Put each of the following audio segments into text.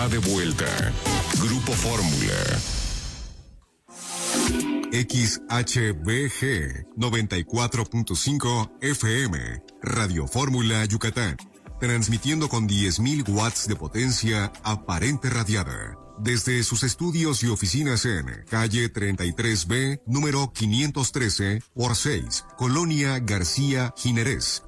De vuelta. Grupo Fórmula. XHBG 94.5 FM. Radio Fórmula Yucatán. Transmitiendo con 10.000 watts de potencia aparente radiada. Desde sus estudios y oficinas en calle 33B, número 513 por 6, Colonia García Jiménez,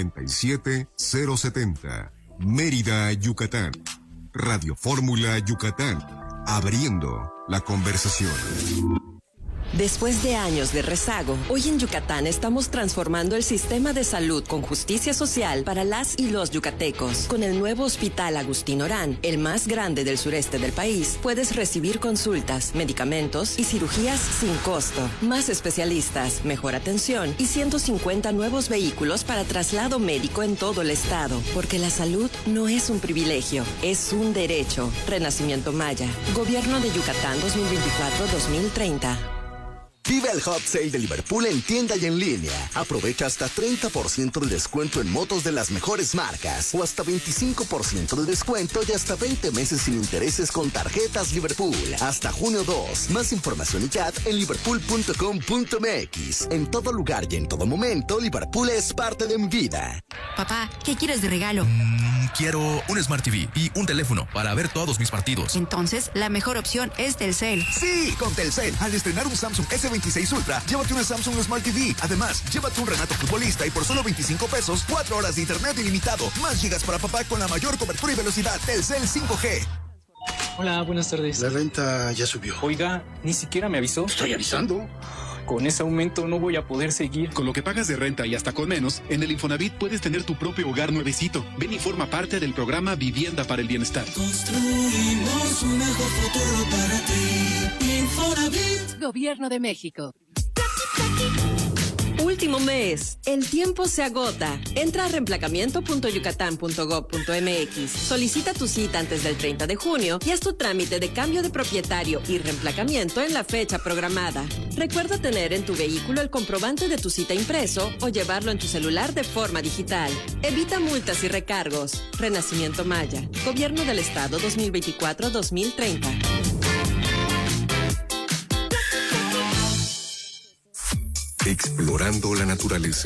97070, Mérida, Yucatán. Radio Fórmula Yucatán, abriendo la conversación. Después de años de rezago, hoy en Yucatán estamos transformando el sistema de salud con justicia social para las y los yucatecos. Con el nuevo Hospital Agustín Orán, el más grande del sureste del país, puedes recibir consultas, medicamentos y cirugías sin costo. Más especialistas, mejor atención y 150 nuevos vehículos para traslado médico en todo el estado. Porque la salud no es un privilegio, es un derecho. Renacimiento Maya. Gobierno de Yucatán 2024-2030. Vive el Hot Sale de Liverpool en tienda y en línea. Aprovecha hasta 30% de descuento en motos de las mejores marcas o hasta 25% de descuento y hasta 20 meses sin intereses con tarjetas Liverpool. Hasta junio 2. Más información y chat en liverpool.com.mx. En todo lugar y en todo momento, Liverpool es parte de mi vida. Papá, ¿qué quieres de regalo? Quiero un Smart TV y un teléfono para ver todos mis partidos. Entonces, la mejor opción es Telcel. Sí, con Telcel. Al estrenar un Samsung S26 Ultra, llévate una Samsung Smart TV. Además, llévate un Renato futbolista y por solo 25 pesos, 4 horas de internet ilimitado. Más gigas para papá con la mayor cobertura y velocidad. Telcel 5G. Hola, buenas tardes. La renta ya subió. Oiga, ni siquiera me avisó. Estoy avisando. Con ese aumento no voy a poder seguir. Con lo que pagas de renta y hasta con menos, en el Infonavit puedes tener tu propio hogar nuevecito. Ven y forma parte del programa Vivienda para el Bienestar. Construimos un mejor futuro para ti. Infonavit. Gobierno de México. Último mes. El tiempo se agota. Entra a reemplacamiento.yucatán.gov.mx. Solicita tu cita antes del 30 de junio y haz tu trámite de cambio de propietario y reemplacamiento en la fecha programada. Recuerda tener en tu vehículo el comprobante de tu cita impreso o llevarlo en tu celular de forma digital. Evita multas y recargos. Renacimiento Maya. Gobierno del Estado 2024-2030. Explorando la naturaleza.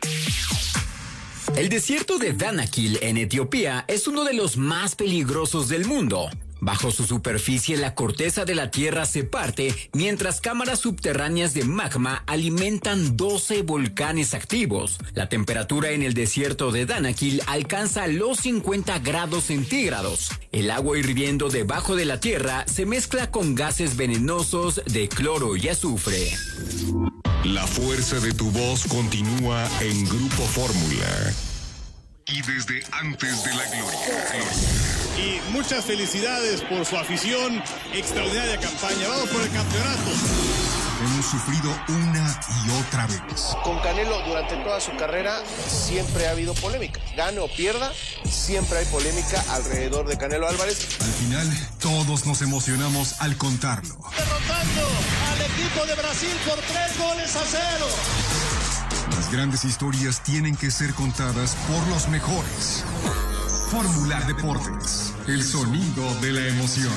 El desierto de Danakil en Etiopía es uno de los más peligrosos del mundo. Bajo su superficie la corteza de la tierra se parte mientras cámaras subterráneas de magma alimentan 12 volcanes activos. La temperatura en el desierto de Danakil alcanza los 50 grados centígrados. El agua hirviendo debajo de la tierra se mezcla con gases venenosos de cloro y azufre. La fuerza de tu voz continúa en Grupo Fórmula. Y desde antes de la gloria. Y muchas felicidades por su afición, extraordinaria campaña. Vamos por el campeonato. Hemos sufrido una y otra vez. Con Canelo durante toda su carrera siempre ha habido polémica. Gane o pierda, siempre hay polémica alrededor de Canelo Álvarez. Al final, todos nos emocionamos al contarlo. Derrotando al equipo de Brasil por 3-0. Las grandes historias tienen que ser contadas por los mejores. Fórmula Deportes, el sonido de la emoción.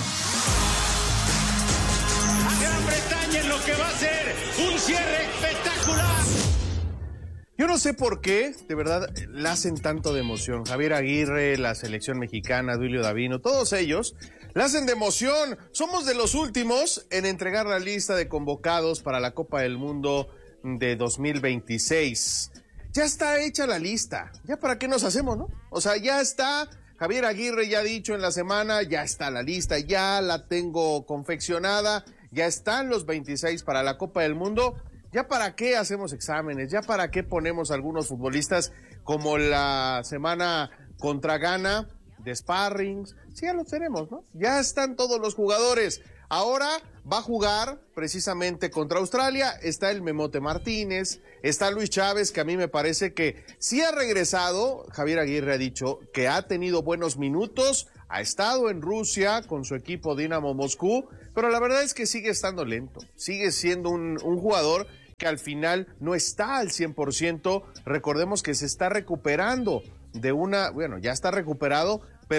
Gran Bretaña en lo que va a ser un cierre espectacular. Yo no sé por qué, de verdad, la hacen tanto de emoción. Javier Aguirre, la selección mexicana, Duilio Davino, todos ellos la hacen de emoción. Somos de los últimos en entregar la lista de convocados para la Copa del Mundo de 2026. Ya está hecha la lista. ¿Ya para qué nos hacemos, no? O sea, ya está. Javier Aguirre ya ha dicho en la semana, ya está la lista, ya la tengo confeccionada, ya están los 26 para la Copa del Mundo. ¿Ya para qué hacemos exámenes? ¿Ya para qué ponemos algunos futbolistas como la semana contra Ghana de sparrings? Sí, ya los tenemos, ¿no? Ya están todos los jugadores. Ahora va a jugar precisamente contra Australia. Está el Memote Martínez, está Luis Chávez, que a mí me parece que sí ha regresado. Javier Aguirre ha dicho que ha tenido buenos minutos, ha estado en Rusia con su equipo Dinamo Moscú, pero la verdad es que sigue estando lento. Sigue siendo un jugador que al final no está al 100%. Recordemos que se está recuperando de ya está recuperado, pero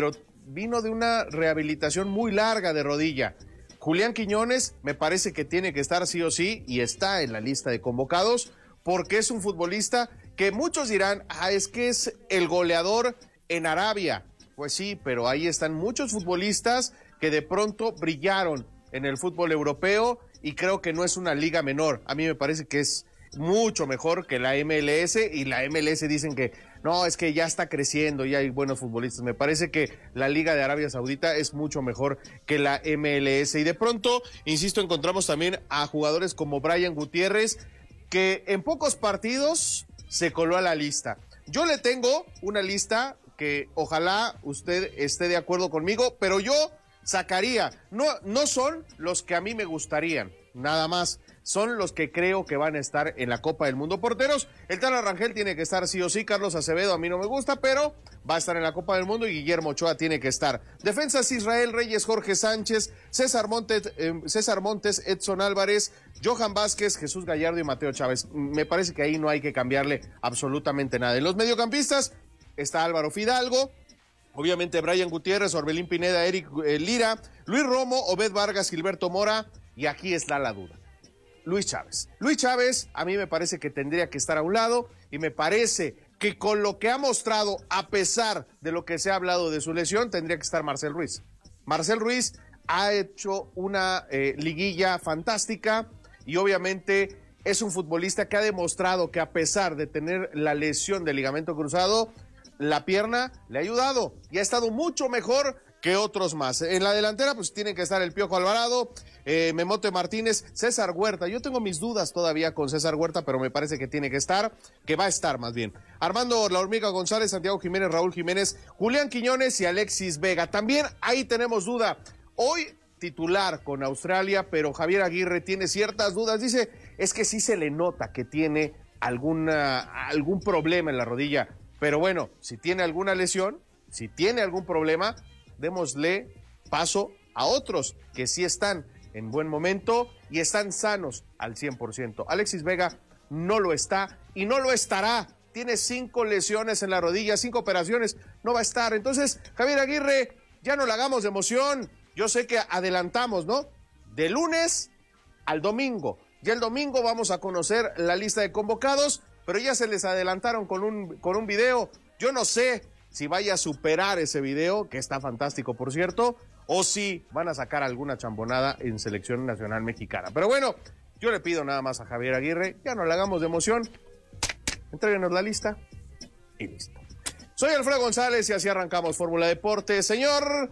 vino de una rehabilitación muy larga de rodilla. Julián Quiñones me parece que tiene que estar sí o sí y está en la lista de convocados porque es un futbolista que muchos dirán, es que es el goleador en Arabia. Pues sí, pero ahí están muchos futbolistas que de pronto brillaron en el fútbol europeo y creo que no es una liga menor. A mí me parece que es mucho mejor que la MLS y la MLS dicen que no, es que ya está creciendo, ya hay buenos futbolistas. Me parece que la Liga de Arabia Saudita es mucho mejor que la MLS y de pronto, insisto, encontramos también a jugadores como Brian Gutiérrez que en pocos partidos se coló a la lista. Yo le tengo una lista que ojalá usted esté de acuerdo conmigo, pero yo sacaría, no son los que a mí me gustarían, nada más, son los que creo que van a estar en la Copa del Mundo. Porteros, el Tano Rangel tiene que estar sí o sí, Carlos Acevedo a mí no me gusta, pero va a estar en la Copa del Mundo y Guillermo Ochoa tiene que estar. Defensas, Israel Reyes, Jorge Sánchez, César Montes, Edson Álvarez, Johan Vázquez, Jesús Gallardo y Mateo Chávez. Me parece que ahí no hay que cambiarle absolutamente nada. En los mediocampistas está Álvaro Fidalgo, obviamente Brian Gutiérrez, Orbelín Pineda, Eric Lira, Luis Romo, Obed Vargas, Gilberto Mora, y aquí está la duda. Luis Chávez. Luis Chávez a mí me parece que tendría que estar a un lado y me parece que con lo que ha mostrado, a pesar de lo que se ha hablado de su lesión, tendría que estar Marcel Ruiz. Marcel Ruiz ha hecho una liguilla fantástica y obviamente es un futbolista que ha demostrado que a pesar de tener la lesión del ligamento cruzado, la pierna le ha ayudado y ha estado mucho mejor que otros más. En la delantera pues tienen que estar el Piojo Alvarado, Memote Martínez, César Huerta. Yo tengo mis dudas todavía con César Huerta, pero me parece que tiene que estar, que va a estar más bien. Armando La Hormiga González, Santiago Jiménez, Raúl Jiménez, Julián Quiñones y Alexis Vega. También ahí tenemos duda. Hoy titular con Australia, pero Javier Aguirre tiene ciertas dudas. Dice, es que sí se le nota que tiene algún problema en la rodilla. Pero bueno, si tiene alguna lesión, si tiene algún problema, démosle paso a otros que sí están en buen momento y están sanos al 100%. Alexis Vega no lo está y no lo estará. Tiene 5 lesiones en la rodilla, 5 operaciones, no va a estar. Entonces, Javier Aguirre, ya no le hagamos de emoción. Yo sé que adelantamos, ¿no? De lunes al domingo. Ya el domingo vamos a conocer la lista de convocados, pero ya se les adelantaron con un video. Yo no sé si vaya a superar ese video, que está fantástico, por cierto, o si van a sacar alguna chambonada en Selección Nacional Mexicana. Pero bueno, yo le pido nada más a Javier Aguirre, ya no le hagamos de emoción, entréguenos la lista y listo. Soy Alfredo González y así arrancamos Fórmula Deportes. Señor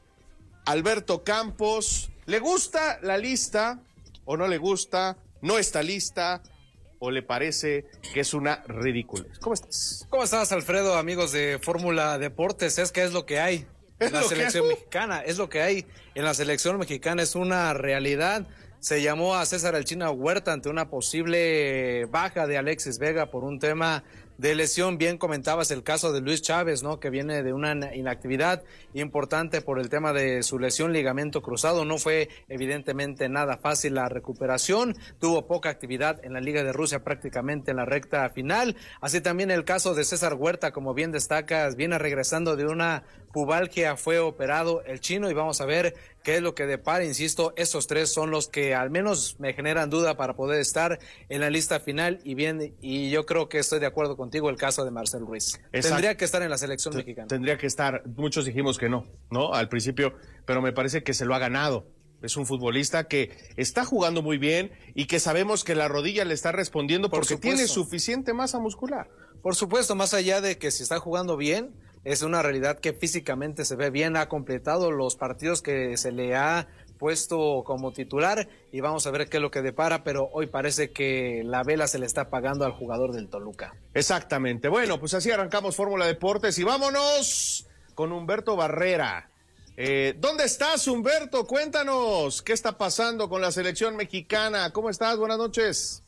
Alberto Campos, ¿le gusta la lista o no le gusta? ¿No está lista? ¿O le parece que es una ridiculez? ¿Cómo estás? ¿Cómo estás, Alfredo, amigos de Fórmula Deportes? Es que es lo que hay en la selección mexicana, es lo que hay en la selección mexicana, es una realidad. Se llamó a César El China Huerta ante una posible baja de Alexis Vega por un tema de lesión. Bien comentabas el caso de Luis Chávez, ¿no? Que viene de una inactividad importante por el tema de su lesión ligamento cruzado. No fue evidentemente nada fácil la recuperación. Tuvo poca actividad en la Liga de Rusia prácticamente en la recta final. Así también el caso de César Huerta, como bien destacas, viene regresando de una pubalgia, fue operado el chino y vamos a ver qué es lo que depara. Insisto, esos 3 son los que al menos me generan duda para poder estar en la lista final y yo creo que estoy de acuerdo contigo el caso de Marcel Ruiz. Exacto. Tendría que estar en la selección mexicana. Tendría que estar, muchos dijimos que no al principio, pero me parece que se lo ha ganado. Es un futbolista que está jugando muy bien y que sabemos que la rodilla le está respondiendo porque tiene suficiente masa muscular. Por supuesto, más allá de que si está jugando bien, es una realidad que físicamente se ve bien, ha completado los partidos que se le ha puesto como titular y vamos a ver qué es lo que depara, pero hoy parece que la vela se le está apagando al jugador del Toluca. Exactamente. Bueno, pues así arrancamos Fórmula Deportes y vámonos con Humberto Barrera. ¿Dónde estás, Humberto? Cuéntanos, ¿qué está pasando con la selección mexicana? ¿Cómo estás? Buenas noches.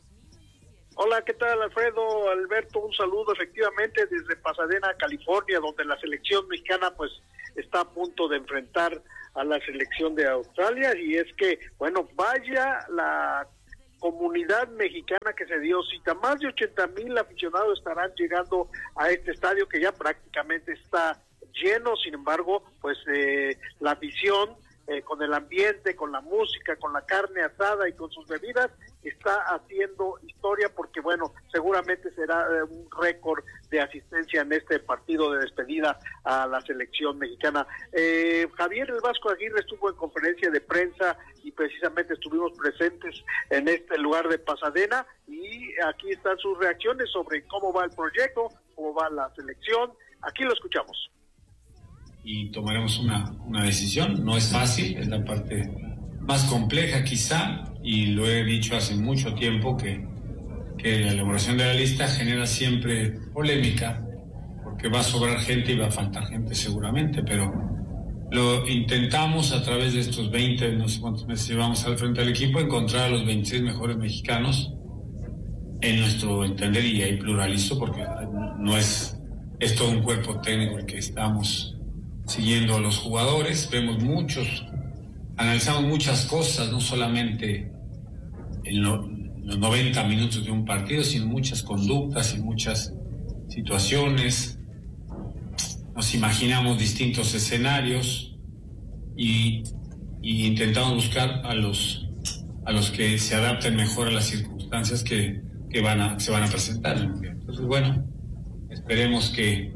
Hola, ¿qué tal, Alfredo? Alberto, un saludo efectivamente desde Pasadena, California, donde la selección mexicana pues está a punto de enfrentar a la selección de Australia, y es que, bueno, vaya la comunidad mexicana que se dio cita. Más de 80,000 aficionados estarán llegando a este estadio que ya prácticamente está lleno. Sin embargo, pues la afición, con el ambiente, con la música, con la carne asada y con sus bebidas, está haciendo historia, porque bueno, seguramente será un récord de asistencia en este partido de despedida a la selección mexicana. Javier El Vasco Aguirre estuvo en conferencia de prensa y precisamente estuvimos presentes en este lugar de Pasadena, y aquí están sus reacciones sobre cómo va el proyecto, cómo va la selección. Aquí lo escuchamos. Y tomaremos una decisión. No es fácil, es la parte más compleja quizá, y lo he dicho hace mucho tiempo que la elaboración de la lista genera siempre polémica, porque va a sobrar gente y va a faltar gente seguramente, pero lo intentamos a través de estos 20, no sé cuántos meses llevamos al frente del equipo, encontrar a los 26 mejores mexicanos en nuestro entender, y ahí pluralizo porque no es todo un cuerpo técnico el que estamos siguiendo a los jugadores. Vemos analizamos muchas cosas, no solamente en los 90 minutos de un partido, sino muchas conductas y muchas situaciones. Nos imaginamos distintos escenarios y intentamos buscar a los que se adapten mejor a las circunstancias que se van a presentar. Entonces, bueno, esperemos que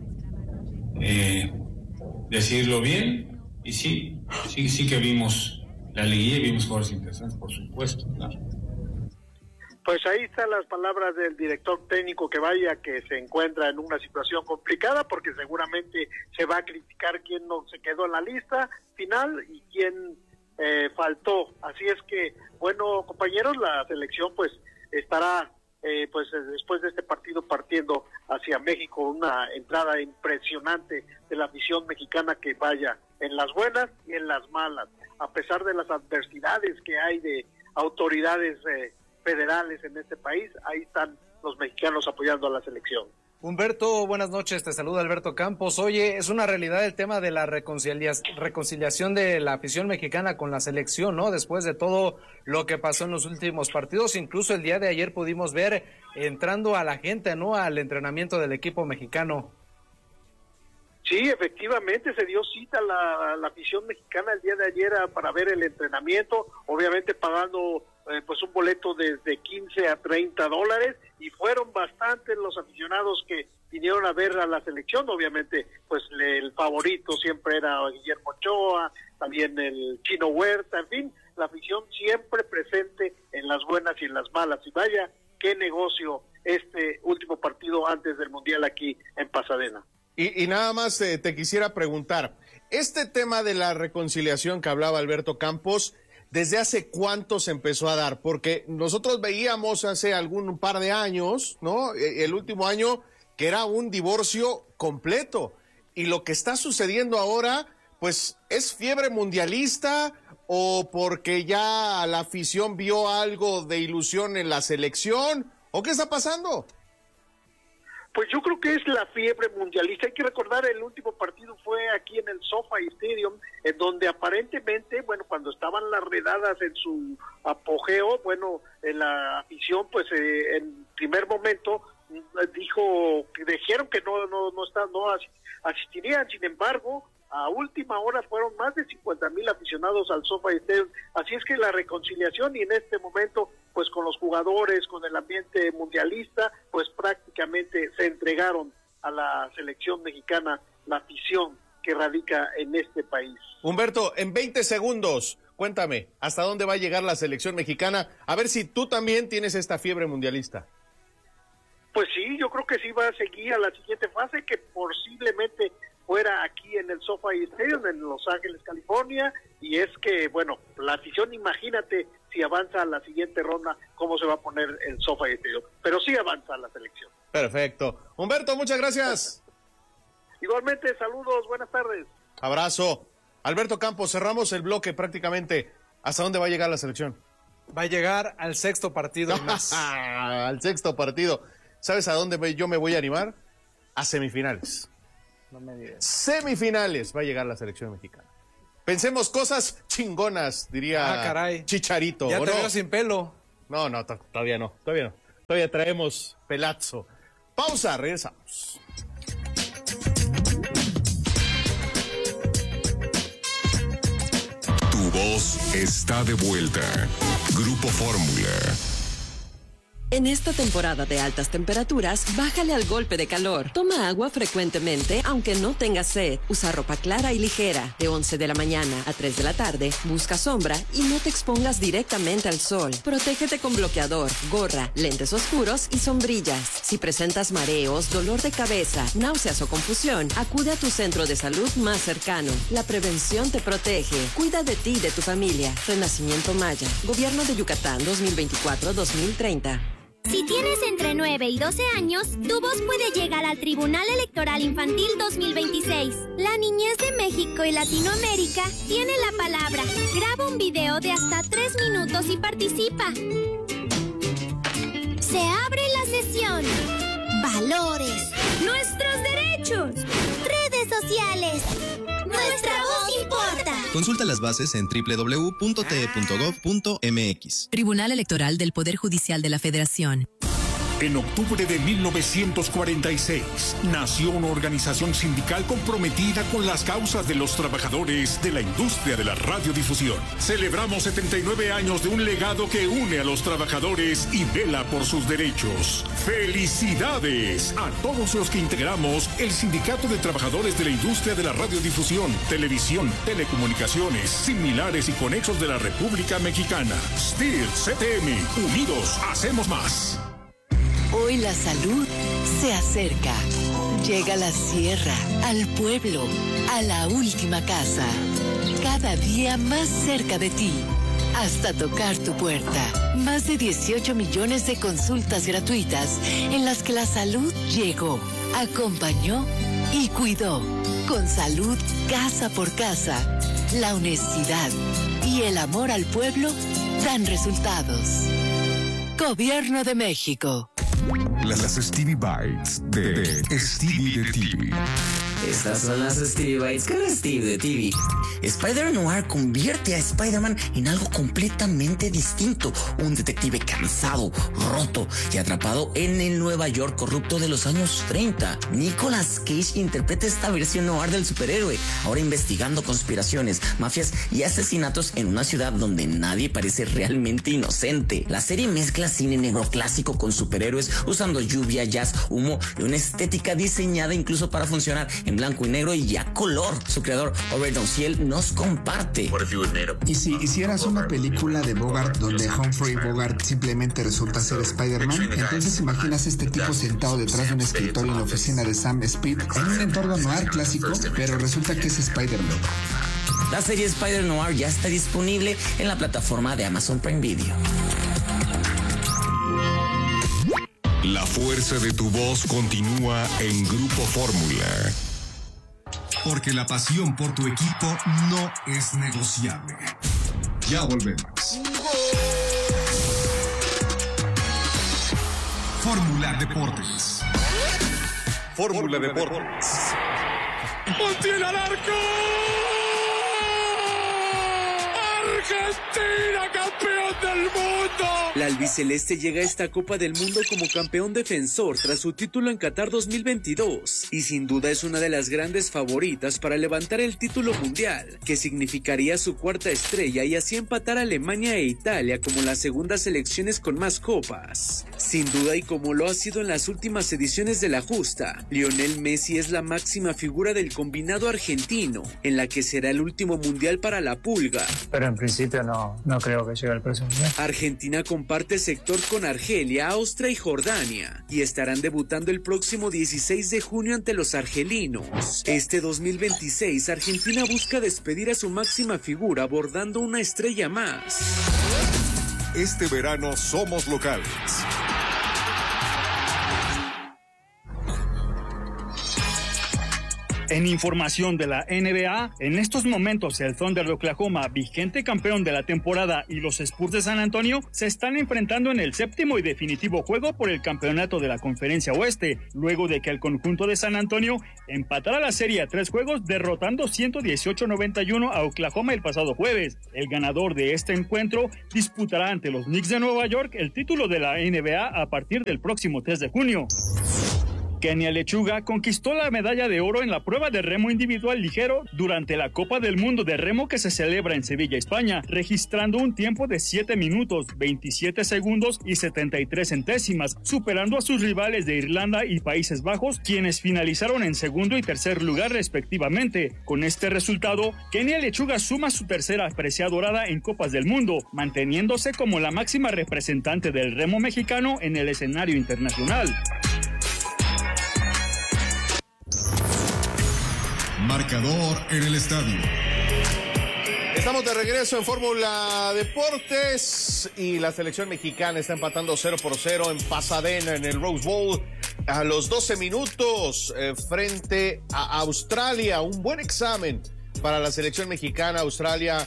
decidirlo bien, y sí que vimos la liguilla y vimos jugadores interesantes, por supuesto, claro. Pues ahí están las palabras del director técnico, que vaya que se encuentra en una situación complicada, porque seguramente se va a criticar quién no se quedó en la lista final y quién faltó. Así es que, bueno, compañeros, la selección pues estará pues después de este partido partiendo hacia México, una entrada impresionante de la afición mexicana, que vaya en las buenas y en las malas, a pesar de las adversidades que hay de autoridades federales en este país. Ahí están los mexicanos apoyando a la selección. Humberto, buenas noches, te saluda Alberto Campos. Oye, es una realidad el tema de la reconciliación de la afición mexicana con la selección, ¿no? Después de todo lo que pasó en los últimos partidos, incluso el día de ayer pudimos ver entrando a la gente, ¿no?, al entrenamiento del equipo mexicano. Sí, efectivamente, se dio cita la afición mexicana el día de ayer para ver el entrenamiento, obviamente pagando pues un boleto desde 15 a $30, y fueron bastantes los aficionados que vinieron a ver a la selección. Obviamente pues el favorito siempre era Guillermo Ochoa, también el Chino Huerta, en fin, la afición siempre presente en las buenas y en las malas. Y vaya qué negocio este último partido antes del Mundial aquí en Pasadena. Y nada más te quisiera preguntar, este tema de la reconciliación que hablaba Alberto Campos, ¿desde hace cuánto se empezó a dar? Porque nosotros veíamos hace un par de años, ¿no?, el último año, que era un divorcio completo. Y lo que está sucediendo ahora, pues, ¿es fiebre mundialista o porque ya la afición vio algo de ilusión en la selección? ¿O qué está pasando? Pues yo creo que es la fiebre mundialista. Hay que recordar, el último partido fue aquí en el SoFi Stadium, en donde aparentemente, bueno, cuando estaban las redadas en su apogeo, bueno, la afición, pues en primer momento dijeron que no asistirían. Sin embargo, a última hora fueron más de 50,000 aficionados al SoFi Stadium. Así es que la reconciliación, y en este momento pues con los jugadores, con el ambiente mundialista, pues prácticamente se entregaron a la selección mexicana, la afición que radica en este país. Humberto, en 20 segundos, cuéntame, ¿hasta dónde va a llegar la selección mexicana? A ver si tú también tienes esta fiebre mundialista. Pues sí, yo creo que sí va a seguir a la siguiente fase, que posiblemente fuera aquí en el SoFi Stadium, en Los Ángeles, California, y es que, bueno, la afición, imagínate si avanza a la siguiente ronda, cómo se va a poner el SoFi Stadium, pero sí avanza la selección. Perfecto. Humberto, muchas gracias. Igualmente, saludos, buenas tardes. Abrazo. Alberto Campos, cerramos el bloque prácticamente. ¿Hasta dónde va a llegar la selección? Va a llegar al 6º partido más. Al 6º partido. ¿Sabes a dónde yo me voy a animar? A semifinales. No me digas. Semifinales va a llegar la selección mexicana. Pensemos cosas chingonas, diría Chicharito. Ya te veo sin pelo. No, todavía no. Todavía traemos pelazo. Pausa, regresamos. voz está de vuelta. Grupo Fórmula. En esta temporada de altas temperaturas, bájale al golpe de calor. Toma agua frecuentemente, aunque no tengas sed. Usa ropa clara y ligera. De 11 de la mañana a 3 de la tarde, busca sombra y no te expongas directamente al sol. Protégete con bloqueador, gorra, lentes oscuros y sombrillas. Si presentas mareos, dolor de cabeza, náuseas o confusión, acude a tu centro de salud más cercano. La prevención te protege. Cuida de ti y de tu familia. Renacimiento Maya. Gobierno de Yucatán 2024-2030. Si tienes entre 9 y 12 años, tu voz puede llegar al Tribunal Electoral Infantil 2026. La niñez de México y Latinoamérica tiene la palabra. Graba un video de hasta 3 minutos y participa. Se abre la sesión. Valores. Nuestros derechos. Redes sociales. Nuestra voz importa. Consulta las bases en www.te.gov.mx. Tribunal Electoral del Poder Judicial de la Federación. En octubre de 1946, nació una organización sindical comprometida con las causas de los trabajadores de la industria de la radiodifusión. Celebramos 79 años de un legado que une a los trabajadores y vela por sus derechos. ¡Felicidades a todos los que integramos el Sindicato de Trabajadores de la Industria de la Radiodifusión, Televisión, Telecomunicaciones, similares y conexos de la República Mexicana! STIR CTM, unidos hacemos más. Hoy la salud se acerca. Llega a la sierra, al pueblo, a la última casa. Cada día más cerca de ti, hasta tocar tu puerta. Más de 18 millones de consultas gratuitas en las que la salud llegó, acompañó y cuidó. Con salud casa por casa, la honestidad y el amor al pueblo dan resultados. Gobierno de México. Las Stevie Bites de Stevie de TV. Estas son las Stevie Bites con Steve de TV. Spider-Noir convierte a Spider-Man en algo completamente distinto. Un detective cansado, roto y atrapado en el Nueva York corrupto de los años 30. Nicolas Cage interpreta esta versión noir del superhéroe, ahora investigando conspiraciones, mafias y asesinatos en una ciudad donde nadie parece realmente inocente. La serie mezcla cine negro clásico con superhéroes usando lluvia, jazz, humo y una estética diseñada incluso para funcionar en blanco y negro y a color. Su creador, Robert Downhill, nos comparte. Y si hicieras una película de Bogart donde Humphrey Bogart simplemente resulta ser Spider-Man, entonces imaginas este tipo sentado detrás de un escritorio en la oficina de Sam Speed en un entorno noir clásico, pero resulta que es Spider-Man. La serie Spider-Noir ya está disponible en la plataforma de Amazon Prime Video. La fuerza de tu voz continúa en Grupo Fórmula. Porque la pasión por tu equipo no es negociable. Ya volvemos. Fórmula Deportes. Fórmula Deportes. ¡Montiel al arco! ¡Argentina, campeón del mundo! La albiceleste llega a esta Copa del Mundo como campeón defensor tras su título en Qatar 2022 y sin duda es una de las grandes favoritas para levantar el título mundial, que significaría su cuarta estrella y así empatar a Alemania e Italia como las segundas selecciones con más copas. Sin duda, y como lo ha sido en las últimas ediciones de la justa, Lionel Messi es la máxima figura del combinado argentino, en la que será el último mundial para la Pulga. Pero en principio no creo que llegue al próximo mundial. Argentina comparte sector con Argelia, Austria y Jordania, y estarán debutando el próximo 16 de junio ante los argelinos. Este 2026, Argentina busca despedir a su máxima figura abordando una estrella más. Este verano somos locales. En información de la NBA, en estos momentos el Thunder de Oklahoma, vigente campeón de la temporada, y los Spurs de San Antonio se están enfrentando en el séptimo y definitivo juego por el campeonato de la Conferencia Oeste, luego de que el conjunto de San Antonio empatara la serie a 3 juegos, derrotando 118-91 a Oklahoma el pasado jueves. El ganador de este encuentro disputará ante los Knicks de Nueva York el título de la NBA a partir del próximo 3 de junio. Kenia Lechuga conquistó la medalla de oro en la prueba de remo individual ligero durante la Copa del Mundo de Remo que se celebra en Sevilla, España, registrando un tiempo de 7 minutos, 27 segundos y 73 centésimas, superando a sus rivales de Irlanda y Países Bajos, quienes finalizaron en segundo y tercer lugar respectivamente. Con este resultado, Kenia Lechuga suma su tercera presea dorada en Copas del Mundo, manteniéndose como la máxima representante del remo mexicano en el escenario internacional. Marcador en el estadio. Estamos de regreso en Fórmula Deportes y la selección mexicana está empatando 0-0 en Pasadena en el Rose Bowl a los 12 minutos frente a Australia. Un buen examen para la selección mexicana. Australia,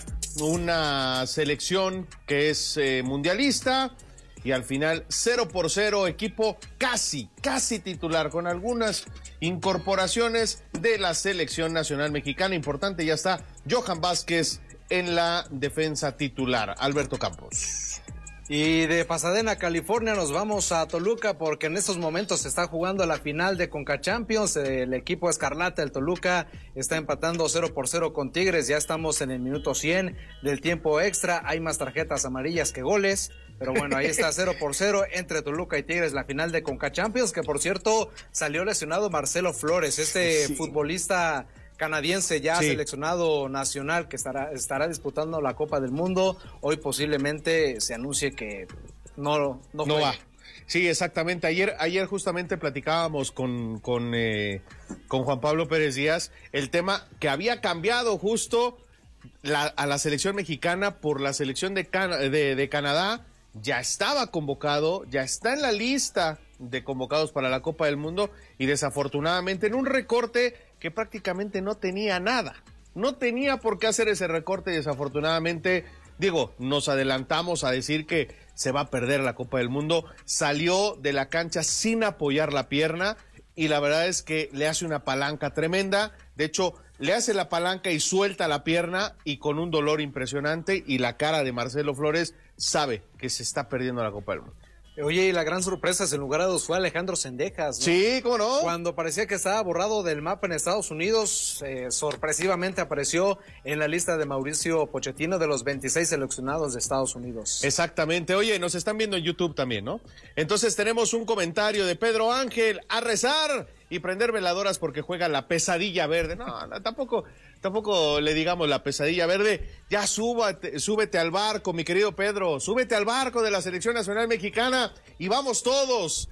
una selección que es mundialista. Y al final 0-0, equipo casi titular, con algunas incorporaciones de la selección nacional mexicana. Importante, ya está Johan Vázquez en la defensa titular. Alberto Campos. Y de Pasadena, California, nos vamos a Toluca porque en estos momentos se está jugando la final de Conca Champions. El equipo escarlata, el Toluca, está empatando 0-0 con Tigres. Ya estamos en el minuto 100 del tiempo extra. Hay más tarjetas amarillas que goles. Pero bueno, ahí está 0-0 entre Toluca y Tigres, la final de Conca Champions, que por cierto salió lesionado Marcelo Flores, futbolista canadiense ya seleccionado nacional que estará disputando la Copa del Mundo. Hoy posiblemente se anuncie que no va. Sí, exactamente. Ayer justamente platicábamos con Juan Pablo Pérez Díaz el tema que había cambiado justo a la selección mexicana por la selección de Canadá. Ya estaba convocado, ya está en la lista de convocados para la Copa del Mundo y desafortunadamente en un recorte que prácticamente no tenía nada. No tenía por qué hacer ese recorte y desafortunadamente, nos adelantamos a decir que se va a perder la Copa del Mundo. Salió de la cancha sin apoyar la pierna y la verdad es que le hace una palanca tremenda. De hecho, le hace la palanca y suelta la pierna y con un dolor impresionante y la cara de Marcelo Flores sabe que se está perdiendo la Copa del Mundo. Oye, y la gran sorpresa en lugar de dos fue Alejandro Sendejas, ¿no? Sí, ¿cómo no? Cuando parecía que estaba borrado del mapa en Estados Unidos, sorpresivamente apareció en la lista de Mauricio Pochettino de los 26 seleccionados de Estados Unidos. Exactamente. Oye, nos están viendo en YouTube también, ¿no? Entonces tenemos un comentario de Pedro Ángel: a rezar y prender veladoras porque juega la Pesadilla Verde. No, tampoco le digamos la Pesadilla Verde. Ya súbete al barco, mi querido Pedro. Súbete al barco de la Selección Nacional Mexicana y vamos todos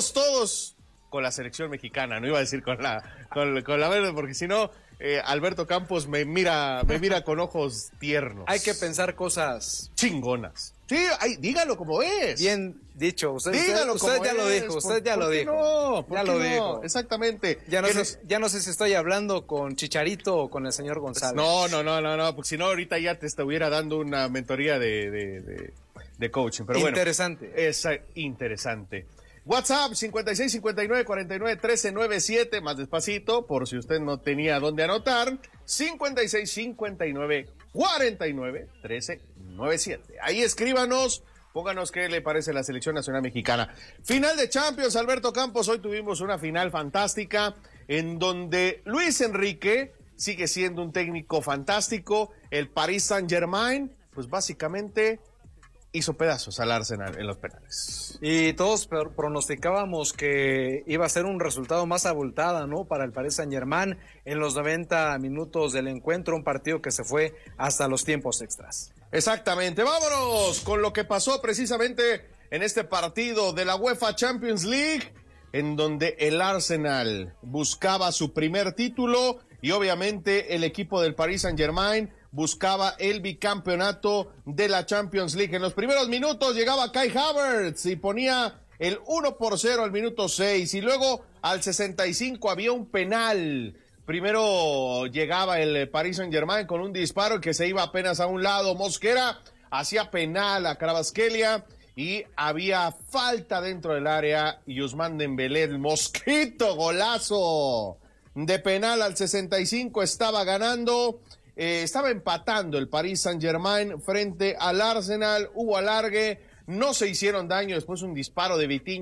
con la Selección Mexicana. No iba a decir con la Verde porque si no, Alberto Campos me mira con ojos tiernos. Hay que pensar cosas chingonas. Sí, dígalo como es. Bien dicho. Usted ya lo dijo. Usted ya lo dijo. Ya lo dijo. Exactamente. Ya no sé si estoy hablando con Chicharito o con el señor González. No, porque si no ahorita ya te estuviera dando una mentoría de coaching. Pero interesante. Bueno, es interesante. WhatsApp 56 59 49 13 97, más despacito, por si usted no tenía dónde anotar, 56 59 49 13 97. Ahí escríbanos, pónganos qué le parece la Selección Nacional Mexicana. Final de Champions, Alberto Campos. Hoy tuvimos una final fantástica en donde Luis Enrique sigue siendo un técnico fantástico. El Paris Saint-Germain, pues básicamente hizo pedazos al Arsenal en los penales. Y todos pronosticábamos que iba a ser un resultado más abultada, ¿no? Para el Paris Saint-Germain en los 90 minutos del encuentro, un partido que se fue hasta los tiempos extras. Exactamente. Vámonos con lo que pasó precisamente en este partido de la UEFA Champions League, en donde el Arsenal buscaba su primer título y obviamente el equipo del Paris Saint-Germain buscaba el bicampeonato de la Champions League. En los primeros minutos llegaba Kai Havertz y ponía el 1-0 al minuto 6 y luego al 65 había un penal. Primero llegaba el Paris Saint-Germain con un disparo que se iba apenas a un lado. Mosquera hacía penal a Kvaratskhelia y había falta dentro del área y Ousmane Dembélé, el mosquito, golazo de penal al 65, estaba ganando. Estaba empatando el Paris Saint-Germain frente al Arsenal, hubo alargue, no se hicieron daño, después un disparo de Vitinha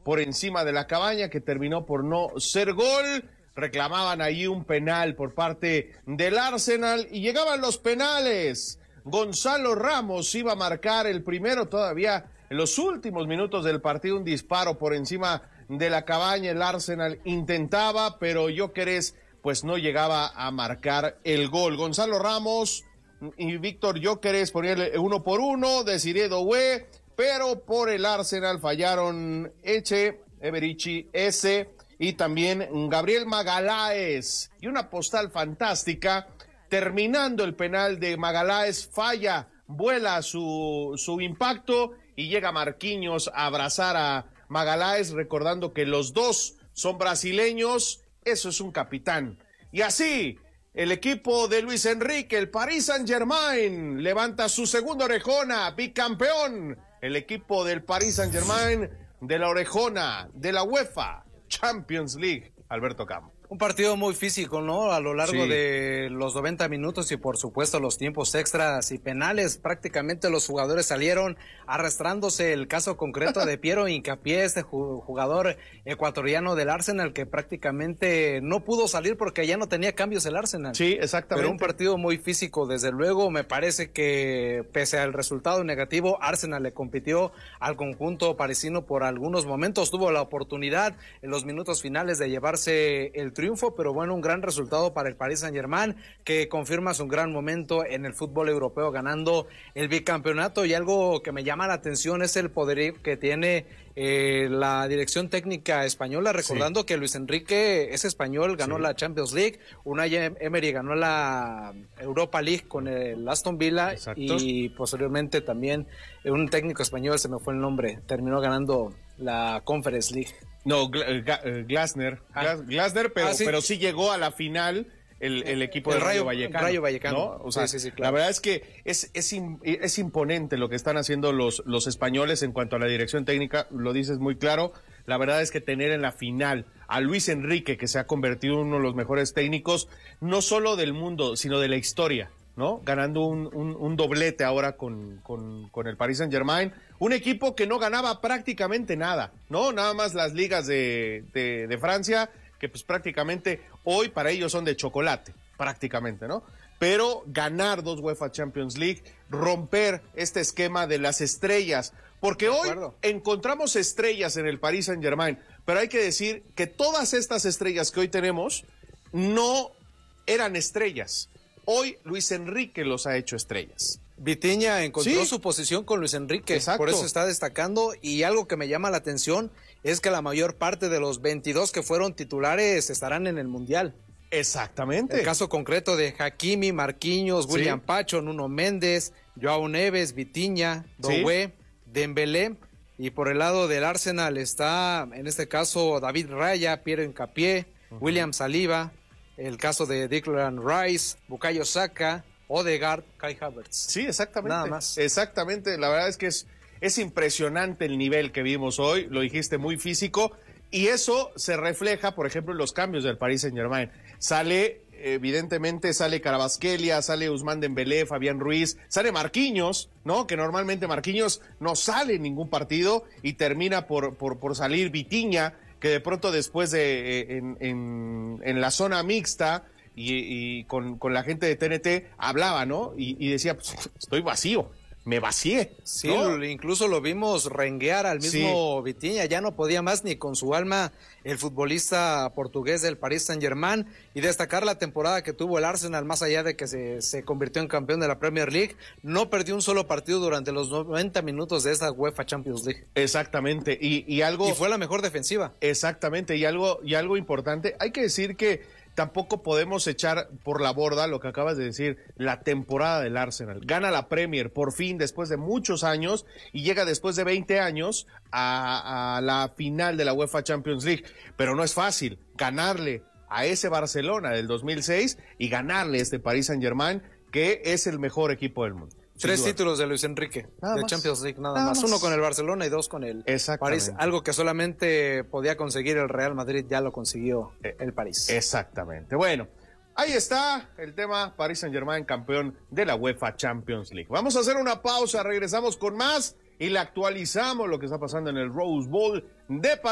por encima de la Cabaña, que terminó por no ser gol. Reclamaban ahí un penal por parte del Arsenal y llegaban los penales. Gonzalo Ramos iba a marcar el primero todavía en los últimos minutos del partido, un disparo por encima de la Cabaña. El Arsenal intentaba, pero Gyökeres pues no llegaba a marcar el gol. Gonzalo Ramos y Víctor Gyökeres ponían 1-1, Desiré Doué, pero por el Arsenal fallaron Eche, Eberici, Eze y también Gabriel Magalhães. Y una postal fantástica, terminando el penal de Magalhães, falla, vuela su impacto y llega Marquinhos a abrazar a Magalhães, recordando que los dos son brasileños. Eso es un capitán. Y así, el equipo de Luis Enrique, el Paris Saint-Germain, levanta su segunda orejona, bicampeón. El equipo del Paris Saint-Germain de la orejona de la UEFA Champions League. Alberto Campo. Un partido muy físico, ¿no? A lo largo de los 90 minutos y por supuesto los tiempos extras y penales, prácticamente los jugadores salieron arrastrándose. El caso concreto de Piero Hincapié, este jugador ecuatoriano del Arsenal, que prácticamente no pudo salir porque ya no tenía cambios el Arsenal. Sí, exactamente. Pero un partido muy físico, desde luego. Me parece que pese al resultado negativo, Arsenal le compitió al conjunto parisino por algunos momentos. Tuvo la oportunidad en los minutos finales de llevarse el triunfo, pero bueno, un gran resultado para el Paris Saint-Germain, que confirma su gran momento en el fútbol europeo, ganando el bicampeonato. Y algo que me llama la atención es el poder que tiene la dirección técnica española, recordando que Luis Enrique es español, ganó la Champions League, Unai Emery ganó la Europa League con el Aston Villa. Exacto. Y posteriormente también un técnico español, se me fue el nombre, terminó ganando la Conference League. No, Glasner, pero sí llegó a la final el equipo del Rayo Vallecano. ¿No? O sea, sí, claro. La verdad es que es imponente lo que están haciendo los españoles en cuanto a la dirección técnica, lo dices muy claro. La verdad es que tener en la final a Luis Enrique, que se ha convertido en uno de los mejores técnicos, no solo del mundo, sino de la historia, ¿no? Ganando un doblete ahora con el Paris Saint-Germain, un equipo que no ganaba prácticamente nada, ¿no? Nada más las ligas de Francia, que pues prácticamente hoy para ellos son de chocolate, prácticamente, ¿no? Pero ganar 2 UEFA Champions League, romper este esquema de las estrellas, porque hoy encontramos estrellas en el Paris Saint-Germain, pero hay que decir que todas estas estrellas que hoy tenemos no eran estrellas. Hoy Luis Enrique los ha hecho estrellas. Vitinha encontró su posición con Luis Enrique. Exacto. Por eso está destacando, y algo que me llama la atención es que la mayor parte de los 22 que fueron titulares estarán en el Mundial. Exactamente. El caso concreto de Hakimi, Marquinhos, William Pacho, Nuno Méndez, Joao Neves, Vitinha, Doué, Dembélé, y por el lado del Arsenal está en este caso David Raya, Piero Hincapié, William Saliba, el caso de Declan Rice, Bukayo Saka, Odegaard, Kai Havertz. Sí, exactamente. Nada más. Exactamente, la verdad es que es impresionante el nivel que vimos hoy, lo dijiste, muy físico, y eso se refleja, por ejemplo, en los cambios del Paris Saint-Germain. Evidentemente sale Kvaratskhelia, sale Ousmane Dembélé, Fabián Ruiz, sale Marquinhos, ¿no? Que normalmente Marquinhos no sale en ningún partido y termina por salir Vitinha, que de pronto después en la zona mixta y con la gente de TNT hablaba, ¿no? Y decía, pues, estoy vacío, me vacié. Sí, ¿no? Incluso lo vimos renguear al mismo Vitinha, ya no podía más ni con su alma el futbolista portugués del Paris Saint-Germain, y destacar la temporada que tuvo el Arsenal, más allá de que se convirtió en campeón de la Premier League, no perdió un solo partido durante los 90 minutos de esta UEFA Champions League. Exactamente, y fue la mejor defensiva. Exactamente, y algo importante, hay que decir que tampoco podemos echar por la borda lo que acabas de decir, la temporada del Arsenal. Gana la Premier por fin después de muchos años y llega después de 20 años a la final de la UEFA Champions League. Pero no es fácil ganarle a ese Barcelona del 2006 y ganarle a este Paris Saint-Germain, que es el mejor equipo del mundo. 3 títulos de Luis Enrique, de Champions League, nada más. 1 con el Barcelona y 2 con el París. Algo que solamente podía conseguir el Real Madrid, ya lo consiguió el París. Exactamente. Bueno, ahí está el tema, Paris Saint-Germain, campeón de la UEFA Champions League. Vamos a hacer una pausa, regresamos con más y le actualizamos lo que está pasando en el Rose Bowl de